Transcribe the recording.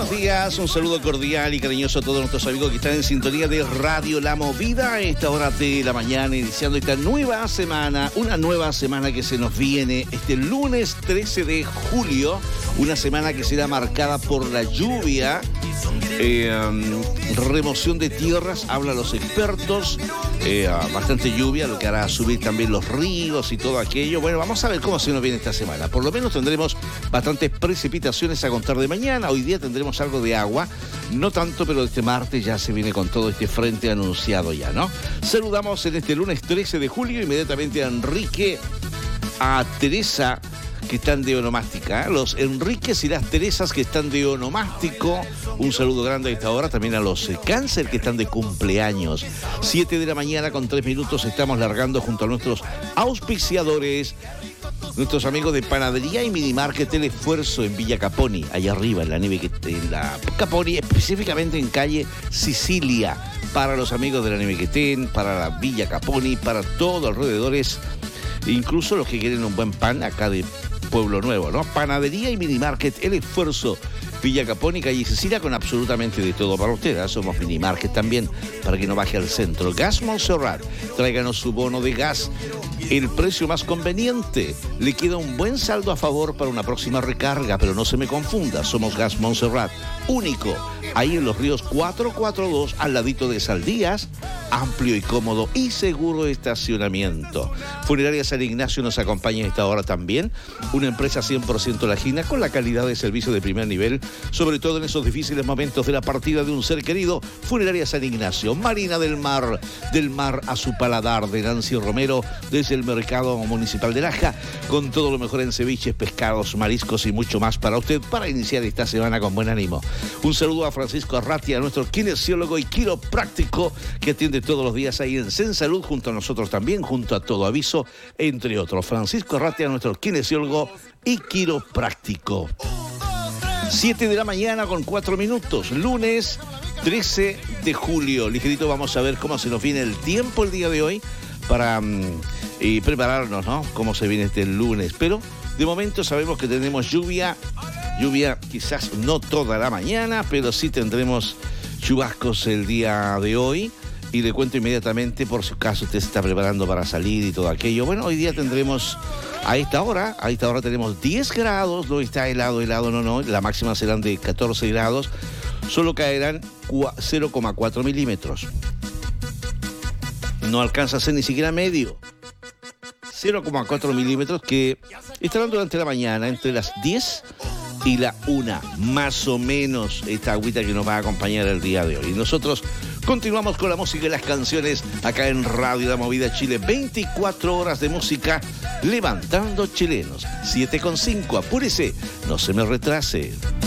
buenos días. Un saludo cordial y cariñoso a todos nuestros amigos que están en sintonía de Radio La Movida a esta hora de la mañana, iniciando esta nueva semana, una nueva semana que se nos viene este lunes 13 de julio, una semana que será marcada por la lluvia, remoción de tierras, hablan los expertos, bastante lluvia, lo que hará subir también los ríos y todo aquello. Bueno, vamos a ver cómo se nos viene esta semana. Por lo menos tendremos bastantes precipitaciones a contar de mañana. Hoy día tendremos algo de agua, no tanto, pero este martes ya se viene con todo este frente anunciado ya, ¿no? Saludamos en este lunes 13 de julio inmediatamente a Enrique, a Teresa, que están de onomástica, los Enriques y las Teresas que están de onomástico. Un saludo grande a esta hora también a los Cáncer que están de cumpleaños. 7 de la mañana con 3 minutos estamos largando junto a nuestros auspiciadores, nuestros amigos de Panadería y Minimarket El Esfuerzo en Villa Caponi, allá arriba en la nieve, en la Caponi, específicamente en calle Sicilia, para los amigos de la Nevequetén, para la Villa Caponi, para todos alrededores, incluso los que quieren un buen pan acá de Pueblo Nuevo, ¿no? Panadería y Minimarket El Esfuerzo, Villa Caponi, calle Sicilia, con absolutamente de todo para ustedes. Somos Minimarket también, para que no baje al centro. Gas Montserrat, tráiganos su bono de gas, el precio más conveniente. Le queda un buen saldo a favor para una próxima recarga, pero no se me confunda, somos Gas Montserrat, único, ahí en Los Ríos 442, al ladito de Saldías, amplio y cómodo y seguro estacionamiento. Funeraria San Ignacio nos acompaña a esta hora también, una empresa 100% lajina con la calidad de servicio de primer nivel, sobre todo en esos difíciles momentos de la partida de un ser querido. Funeraria San Ignacio, Marina del mar a su paladar, de Nancy Romero, desde el Mercado Municipal de Laja, con todo lo mejor en ceviches, pescados, mariscos y mucho más para usted, para iniciar esta semana con buen ánimo. Un saludo a Francisco Arratia, nuestro kinesiólogo y quiropráctico, que atiende todos los días ahí en Sen Salud, junto a nosotros también, junto a Todo Aviso, entre otros. Francisco Arratia, nuestro kinesiólogo y quiropráctico. 7 de la mañana con 4 minutos, lunes 13 de julio. Ligerito, vamos a ver cómo se nos viene el tiempo el día de hoy para prepararnos, ¿no? Cómo se viene este lunes. Pero de momento sabemos que tenemos lluvia quizás no toda la mañana, pero sí tendremos chubascos el día de hoy. Y le cuento inmediatamente, por si acaso usted se está preparando para salir y todo aquello. Bueno, hoy día tendremos, a esta hora tenemos 10 grados, no está helado, no, la máxima serán de 14 grados, solo caerán 0,4 milímetros. No alcanza a ser ni siquiera medio. 0,4 milímetros que estarán durante la mañana, entre las 10 y la 1, más o menos, esta agüita que nos va a acompañar el día de hoy. Y nosotros continuamos con la música y las canciones acá en Radio La Movida Chile. 24 horas de música levantando chilenos. 7,5, apúrese, no se me retrase.